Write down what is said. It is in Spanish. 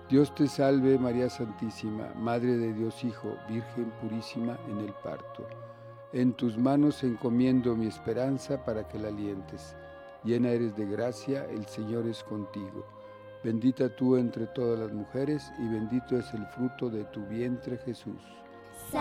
Dios te salve, María Santísima, Madre de Dios Hijo, Virgen purísima en el parto. En tus manos encomiendo mi esperanza para que la alientes. Llena eres de gracia, el Señor es contigo. Bendita tú entre todas las mujeres, y bendito es el fruto de tu vientre, Jesús.